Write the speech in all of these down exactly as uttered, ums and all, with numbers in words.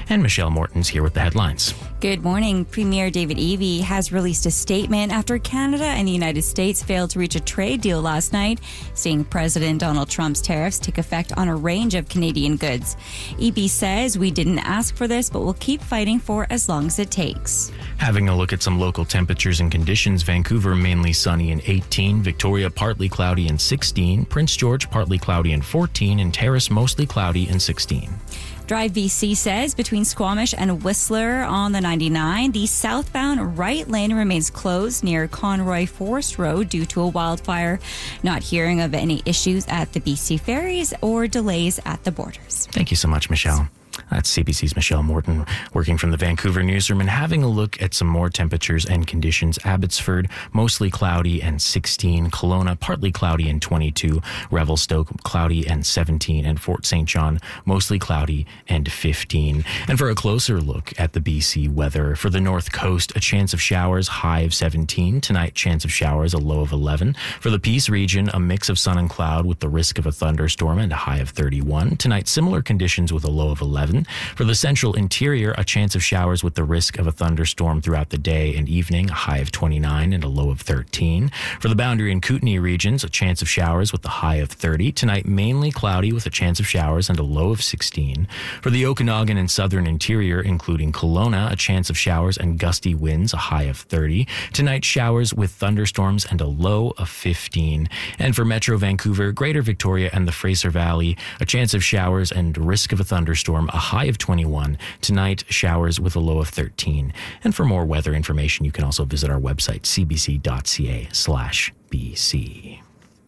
And Michelle Morton's here with the headlines. Good morning. Premier David Eby has released a statement after Canada and the United States failed to reach a trade deal last night, seeing President Donald Trump's tariffs take effect on a range of Canadian goods. Eby says, "We didn't ask for this, but we'll keep fighting for as long as it takes." Having a look at some local temperatures and conditions, Vancouver mainly sunny and eighteen, Victoria partly cloudy and sixteen, Prince George partly cloudy and fourteen, and Terrace mostly cloudy and sixteen. Drive B C says between Squamish and Whistler on the ninety-nine, the southbound right lane remains closed near Conroy Forest Road due to a wildfire. Not hearing of any issues at the B C ferries or delays at the borders. Thank you so much, Michelle. That's C B C's Michelle Morton working from the Vancouver newsroom and having a look at some more temperatures and conditions. Abbotsford, mostly cloudy and sixteen. Kelowna, partly cloudy and twenty-two. Revelstoke, cloudy and seventeen. And Fort Saint John, mostly cloudy and fifteen. And for a closer look at the B C weather, for the North Coast, a chance of showers, high of seventeen. Tonight, chance of showers, a low of eleven. For the Peace region, a mix of sun and cloud with the risk of a thunderstorm and a high of thirty-one. Tonight, similar conditions with a low of eleven. For the central interior, a chance of showers with the risk of a thunderstorm throughout the day and evening, a high of twenty-nine and a low of thirteen. For the Boundary and Kootenay regions, a chance of showers with a high of thirty. Tonight, mainly cloudy with a chance of showers and a low of sixteen. For the Okanagan and southern interior, including Kelowna, a chance of showers and gusty winds, a high of thirty. Tonight, showers with thunderstorms and a low of fifteen. And for Metro Vancouver, Greater Victoria and the Fraser Valley, a chance of showers and risk of a thunderstorm, a high of twenty-one. Tonight, showers with a low of thirteen. And for more weather information, you can also visit our website, cbc.ca slash BC.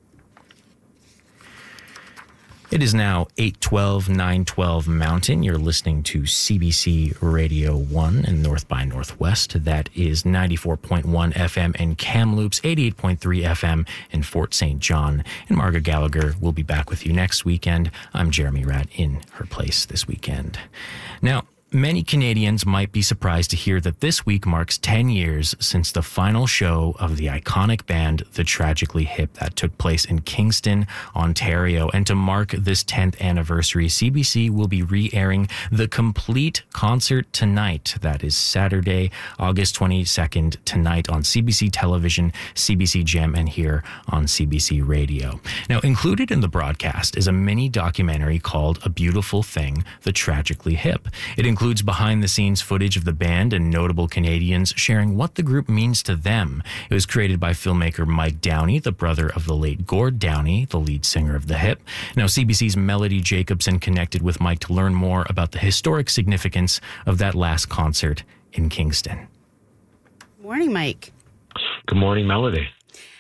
It is now eight twelve, nine twelve Mountain. You're listening to C B C Radio one in North by Northwest. That is ninety-four point one F M in Kamloops, eighty-eight point three F M in Fort Saint John. And Margaret Gallagher will be back with you next weekend. I'm Jeremy Ratt in her place this weekend. Now, many Canadians might be surprised to hear that this week marks ten years since the final show of the iconic band The Tragically Hip that took place in Kingston, Ontario. And to mark this tenth anniversary, C B C will be re-airing the complete concert tonight. That is Saturday, August twenty-second, tonight on C B C Television, C B C Gem, and here on C B C Radio. Now, included in the broadcast is a mini documentary called A Beautiful Thing, The Tragically Hip. It includes behind-the-scenes footage of the band and notable Canadians sharing what the group means to them. It was created by filmmaker Mike Downey, the brother of the late Gord Downey, the lead singer of The Hip. Now, C B C's Melody Jacobson connected with Mike to learn more about the historic significance of that last concert in Kingston. Morning, Mike. Good morning, Melody.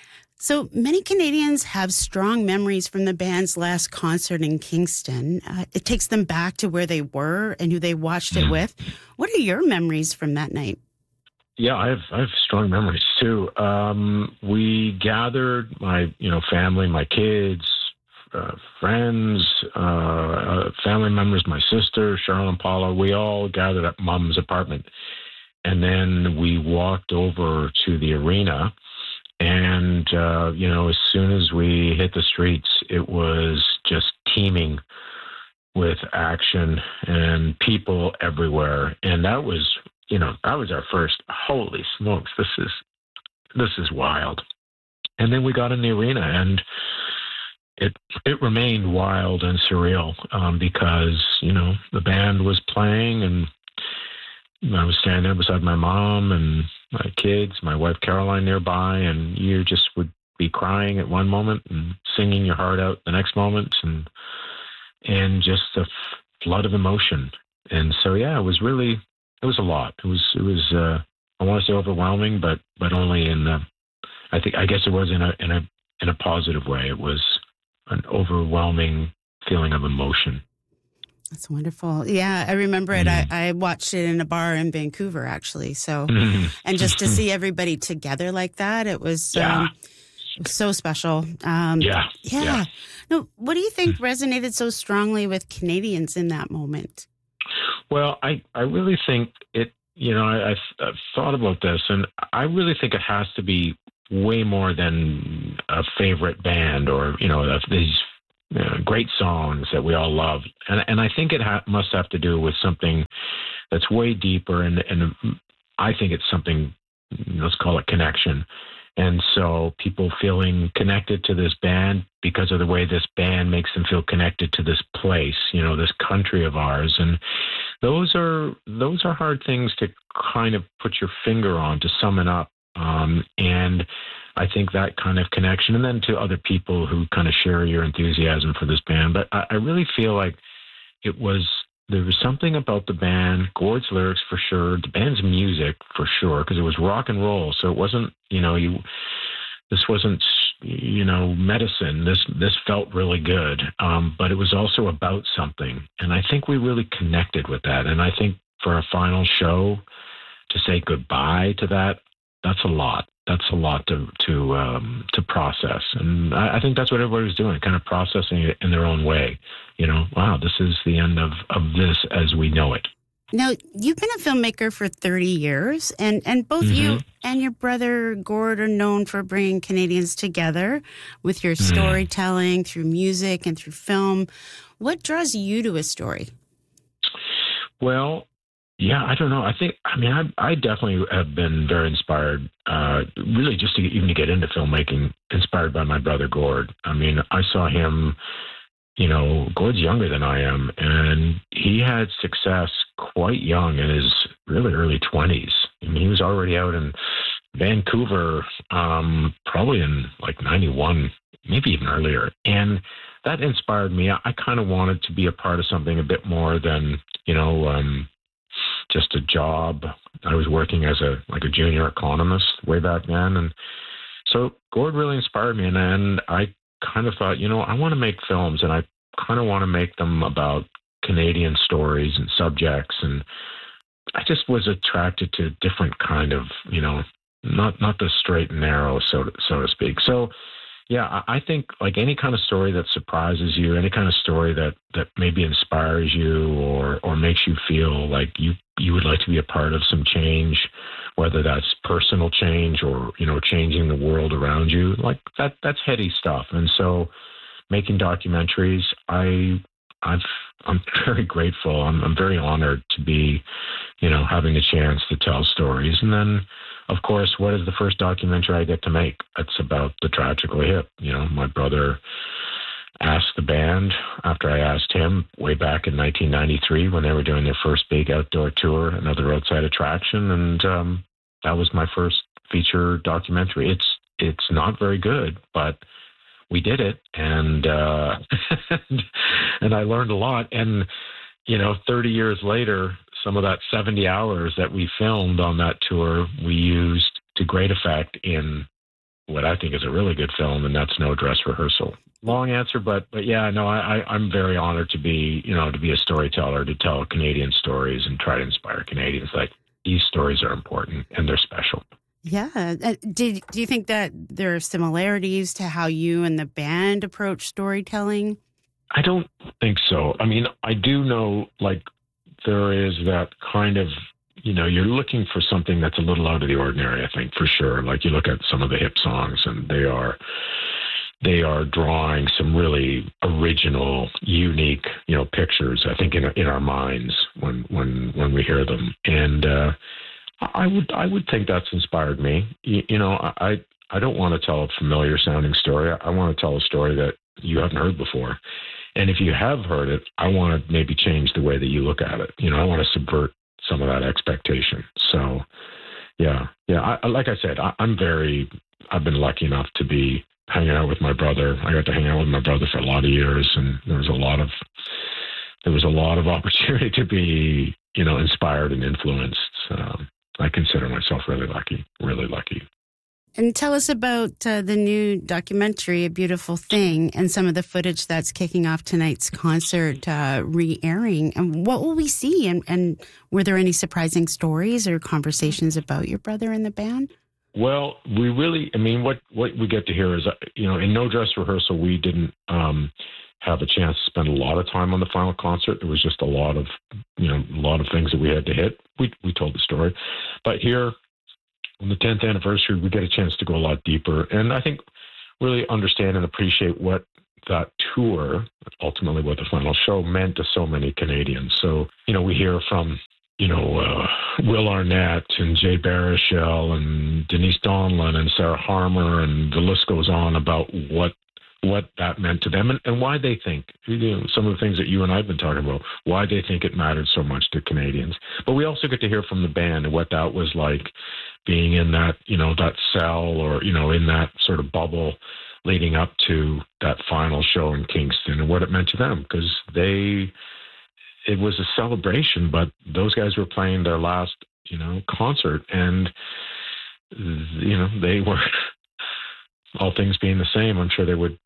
So many Canadians have strong memories from the band's last concert in Kingston. Uh, it takes them back to where they were and who they watched it with. What are your memories from that night? Yeah, I have I have strong memories too. Um, we gathered my you know family, my kids, uh, friends, uh, uh, family members, my sister, Cheryl and Paula. We all gathered at Mom's apartment, and then we walked over to the arena. And, uh, you know, as soon as we hit the streets, it was just teeming with action and people everywhere. And that was, you know, that was our first, holy smokes, this is, this is wild. And then we got in the arena and it, it remained wild and surreal um, because, you know, the band was playing and I was standing there beside my mom and my kids, my wife Caroline nearby, and you just would be crying at one moment and singing your heart out the next moment, and and just a flood of emotion. And so, yeah, it was really, it was a lot. It was, it was. Uh, I want to say overwhelming, but but only in the, I think I guess it was in a in a in a positive way. It was an overwhelming feeling of emotion. That's wonderful. Yeah, I remember it. Mm-hmm. I, I watched it in a bar in Vancouver, actually. So, Mm-hmm. and just to see everybody together like that, it was, Yeah. um, it was so special. Um, Yeah. yeah. Yeah. No, what do you think resonated so strongly with Canadians in that moment? Well, I, I really think it, you know, I, I've, I've thought about this, and I really think it has to be way more than a favorite band or, you know, of these uh, great songs that we all love. And, and I think it ha- must have to do with something that's way deeper, and and I think it's something, let's call it connection. And so people feeling connected to this band because of the way this band makes them feel connected to this place, you know, this country of ours. And those are those are hard things to kind of put your finger on, to sum it up. Um, and I think that kind of connection, and then to other people who kind of share your enthusiasm for this band. But I, I really feel like it was, there was something about the band, Gord's lyrics for sure, the band's music for sure, because it was rock and roll. So it wasn't, you know, you, this wasn't, you know, medicine. This, this felt really good. Um, but it was also about something. And I think we really connected with that. And I think for a final show to say goodbye to that, that's a lot. That's a lot to to um, to process, and I, I think that's what everybody was doing, kind of processing it in their own way. You know, wow, this is the end of, of this as we know it. Now, you've been a filmmaker for thirty years, and, and both mm-hmm. you and your brother Gord are known for bringing Canadians together with your storytelling mm. through music and through film. What draws you to a story? Well, yeah, I don't know. I think, I mean, I, I definitely have been very inspired, uh, really just to get, even to get into filmmaking, inspired by my brother Gord. I mean, I saw him, you know, Gord's younger than I am, and he had success quite young in his really early twenties. I mean, he was already out in Vancouver, um, probably in like ninety-one, maybe even earlier. And that inspired me. I, I kind of wanted to be a part of something a bit more than, you know, um, just a job. I was working as a like a junior economist way back then, and so Gord really inspired me. And then I kind of thought, you know, I want to make films, and I kind of want to make them about Canadian stories and subjects. And I just was attracted to different kind of, you know, not not the straight and narrow, so to, so to speak. So yeah, I think like any kind of story that surprises you, any kind of story that, that maybe inspires you or, or makes you feel like you, you would like to be a part of some change, whether that's personal change or, you know, changing the world around you, like that, that's heady stuff. And so making documentaries, I, I've, I'm very grateful. I'm, I'm very honored to be, you know, having a chance to tell stories. And then, of course, what is the first documentary I get to make? It's about the Tragically Hip. You know, my brother asked the band after I asked him way back in nineteen ninety-three when they were doing their first big outdoor tour, Another Roadside Attraction, and um, that was my first feature documentary. It's it's not very good, but we did it, and uh, and I learned a lot. And you know, thirty years later, some of that seventy hours that we filmed on that tour, we used to great effect in what I think is a really good film, and that's No Dress Rehearsal. Long answer, but but yeah, no, I, I'm very honored to be, you know, to be a storyteller, to tell Canadian stories and try to inspire Canadians. Like, these stories are important and they're special. Yeah. Uh, did do you think that there are similarities to how you and the band approach storytelling? I don't think so. I mean, I do know, like, there is that kind of, you know, you're looking for something that's a little out of the ordinary, I think, for sure. Like, you look at some of the hip songs, and they are they are drawing some really original, unique, you know, pictures, I think, in in our minds when when when we hear them. And uh, I would I would think that's inspired me. You, you know, I I don't want to tell a familiar sounding story. I want to tell a story that you haven't heard before. And if you have heard it, I want to maybe change the way that you look at it. You know, I want to subvert some of that expectation. So, yeah, yeah. I, like I said, I, I'm very, I've been lucky enough to be hanging out with my brother. I got to hang out with my brother for a lot of years, and there was a lot of, there was a lot of opportunity to be, you know, inspired and influenced. Um, I consider myself really lucky, really lucky. And tell us about uh, the new documentary, A Beautiful Thing, and some of the footage that's kicking off tonight's concert, uh, re-airing. And what will we see? And, and were there any surprising stories or conversations about your brother and the band? Well, we really, I mean, what, what we get to hear is, uh, you know, in No Dress Rehearsal, we didn't um, have a chance to spend a lot of time on the final concert. There was just a lot of, you know, a lot of things that we had to hit. We, we told the story. But here, on the tenth anniversary, we get a chance to go a lot deeper, and I think really understand and appreciate what that tour, ultimately what the final show, meant to so many Canadians. So, you know, we hear from you know, uh, Will Arnett and Jay Baruchel and Denise Donlin and Sarah Harmer, and the list goes on about what what that meant to them and, and why they think, you know, some of the things that you and I have been talking about, why they think it mattered so much to Canadians. But we also get to hear from the band and what that was like being in that, you know, that cell or, you know, in that sort of bubble leading up to that final show in Kingston and what it meant to them, because they, it was a celebration, but those guys were playing their last, you know, concert, and, you know, they were, all things being the same, I'm sure they would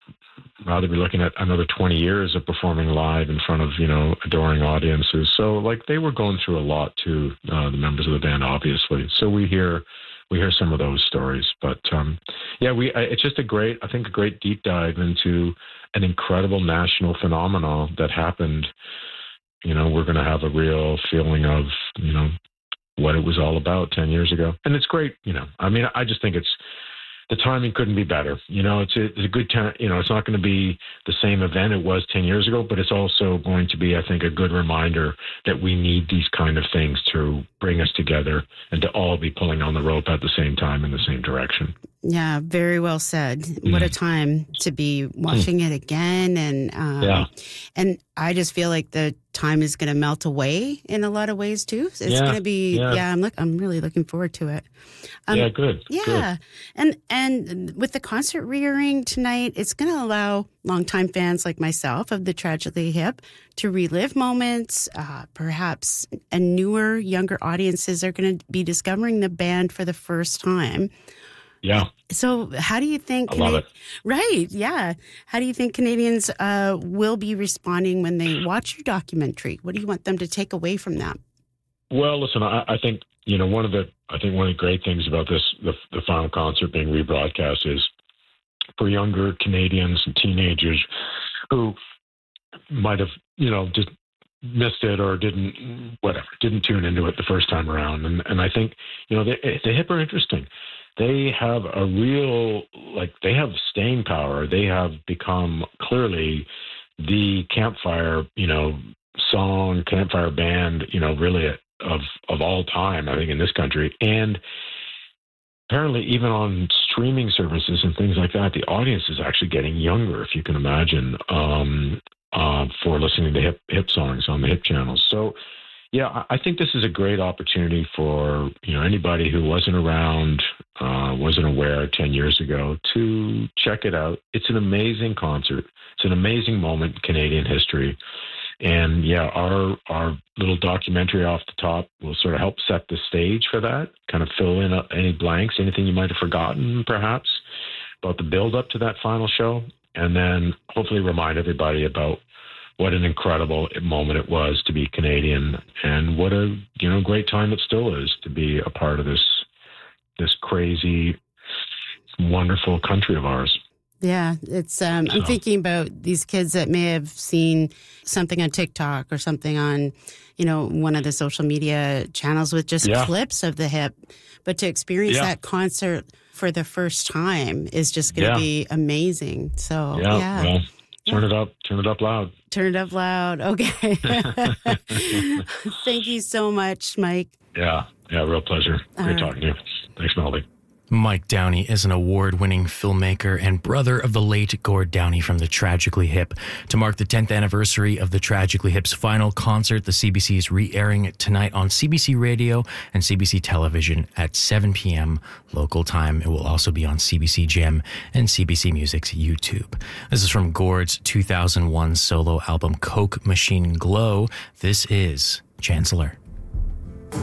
rather be looking at another twenty years of performing live in front of, you know, adoring audiences. So, like, they were going through a lot too, uh, the members of the band, obviously. So we hear, we hear some of those stories. But, um, yeah, we, it's just a great, I think, a great deep dive into an incredible national phenomenon that happened. You know, we're going to have a real feeling of, you know, what it was all about ten years ago. And it's great, you know, I mean, I just think it's, the timing couldn't be better. You know, it's a, it's a good time. You know, it's not going to be the same event it was ten years ago, but it's also going to be, I think, a good reminder that we need these kind of things to bring us together and to all be pulling on the rope at the same time in the same direction. Yeah, very well said. Mm. What a time to be watching mm. it again. And, um, yeah. and I just feel like the time is going to melt away in a lot of ways too. It's yeah. going to be, yeah, yeah I'm look, I'm really looking forward to it. Um, yeah, good. Yeah. Good. And, and with the concert rearing tonight, it's going to allow longtime fans like myself of the Tragically Hip to relive moments. Uh, perhaps and newer, younger audiences are going to be discovering the band for the first time. Yeah. So how do you think... I love Cana- it. Right, yeah. How do you think Canadians uh, will be responding when they watch your documentary? What do you want them to take away from that? Well, listen, I, I think, you know, one of the, I think one of the great things about this, the, the final concert being rebroadcast is for younger Canadians and teenagers who might have, you know, just missed it or didn't, whatever, didn't tune into it the first time around. And, and I think, you know, the, the hip are interesting. They have a real, like, they have staying power. They have become clearly the campfire, you know, song, campfire band, you know, really of, of all time, I think, in this country. And apparently even on streaming services and things like that, the audience is actually getting younger, if you can imagine, um, uh, for listening to hip, hip songs on the hip channels. So, yeah, I think this is a great opportunity for, you know, anybody who wasn't around, uh, wasn't aware ten years ago to check it out. It's an amazing concert. It's an amazing moment in Canadian history. And yeah, our our little documentary off the top will sort of help set the stage for that, kind of fill in any blanks, anything you might have forgotten perhaps about the build up to that final show. And then hopefully remind everybody about what an incredible moment it was to be Canadian, and what a, you know, great time it still is to be a part of this this crazy, wonderful country of ours. Yeah, it's. Um, so. I'm thinking about these kids that may have seen something on TikTok or something on, you know, one of the social media channels with just yeah. clips of the hip, but to experience yeah. that concert for the first time is just going to yeah. be amazing. So yeah. yeah. Well, turn it up. Turn it up loud. Turn it up loud. Okay. Thank you so much, Mike. Yeah. Yeah. Real pleasure. Great right. talking to you. Thanks, Melody. Mike Downey is an award-winning filmmaker and brother of the late Gord Downey from the Tragically Hip. To mark the tenth anniversary of the Tragically Hip's final concert, the C B C is re-airing it tonight on C B C Radio and C B C Television at seven p.m. local time. It will also be on C B C Gem and C B C Music's YouTube. This is from Gord's two thousand one solo album, Coke Machine Glow. This is Chancellor.